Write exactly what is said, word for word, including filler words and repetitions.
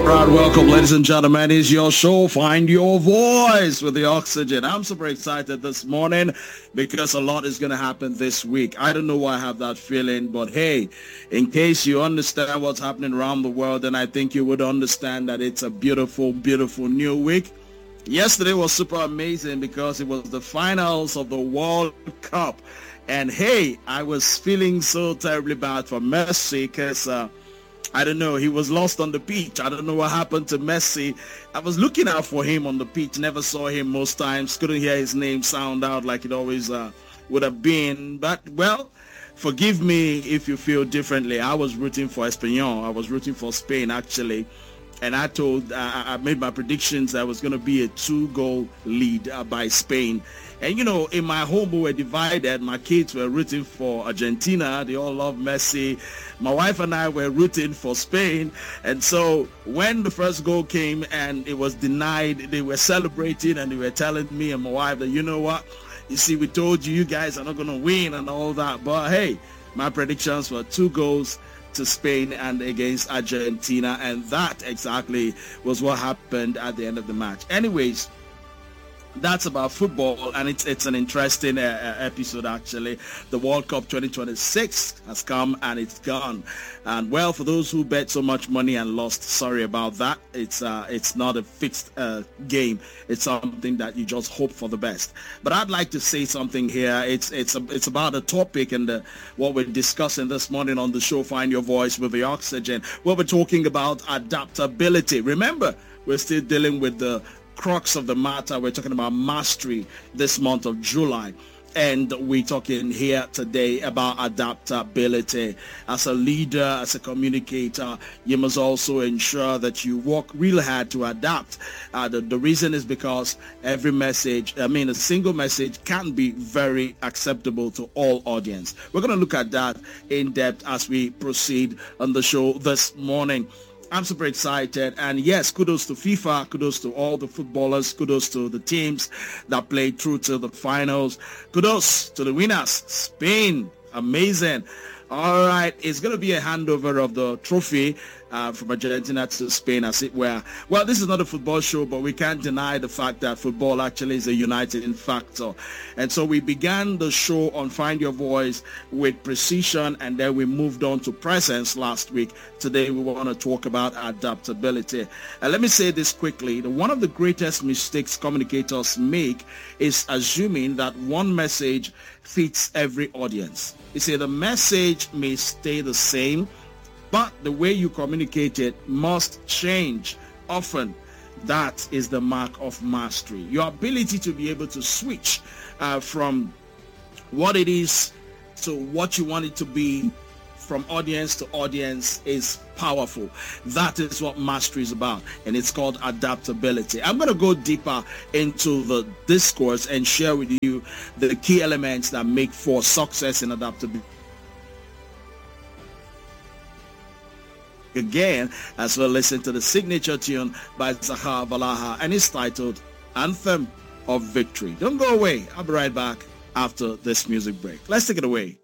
Proud welcome, ladies and gentlemen. It's your show, Find Your Voice with the Oxygen. I'm super excited this morning because a lot is going to happen this week. I don't know why I have that feeling, but hey, in case you understand what's happening around the world, then I think you would understand that it's a beautiful, beautiful new week. Yesterday was super amazing because it was the finals of the World Cup. And hey, I was feeling so terribly bad for Messi because uh, I don't know, he was lost on the pitch. I don't know what happened to Messi. I was looking out for him on the pitch, never saw him most times, couldn't hear his name sound out like it always uh, would have been. But, well, forgive me if you feel differently. I was rooting for Espanyol. I was rooting for Spain, actually. And I told, uh, I made my predictions that was going to be a two-goal lead uh, by Spain. And, you know, in my home, we were divided. My kids were rooting for Argentina. They all love Messi. My wife and I were rooting for Spain. And so when the first goal came and it was denied, they were celebrating and they were telling me and my wife that, you know what, you see, we told you, you guys are not going to win and all that. But, hey, my predictions were two goals to Spain and against Argentina, and that exactly was what happened at the end of the match. Anyways, that's about football, and it's it's an interesting uh, episode, actually. The World Cup twenty twenty-six has come and it's gone. And well, for those who bet so much money and lost, sorry about that. It's uh, it's not a fixed uh, game. It's something that you just hope for the best. But I'd like to say something here. It's it's a, it's about a topic and the, what we're discussing this morning on the show, Find Your Voice with the Oxygen. Where we're talking about adaptability. Remember, we're still dealing with the crux of the matter. We're talking about mastery this month of July, and we're talking here today about adaptability. As a leader, as a communicator, you must also ensure that you work real hard to adapt. Uh, the, the reason is because every message, I mean a single message, can be very acceptable to all audience. We're going to look at that in depth as we proceed on the show this morning. I'm super excited, and yes, kudos to FIFA, kudos to all the footballers, kudos to the teams that played through to the finals, kudos to the winners, Spain, amazing. All right, it's going to be a handover of the trophy uh, from Argentina to Spain, as it were. Well, this is not a football show, but we can't deny the fact that football actually is a uniting factor. And so we began the show on Find Your Voice with precision, and then we moved on to presence last week. Today, we want to talk about adaptability. And let me say this quickly. One of the greatest mistakes communicators make is assuming that one message fits every audience. You see, the message may stay the same, but the way you communicate it must change. Often, that is the mark of mastery. Your ability to be able to switch uh, from what it is to what you want it to be, from audience to audience, is powerful. That is what mastery is about, and it's called adaptability. I'm going to go deeper into the discourse and share with you the key elements that make for success in adaptability. Again, as well, listen to the signature tune by Zahar Valaha, and it's titled Anthem of Victory. Don't go away. I'll be right back after this music break. Let's take it away.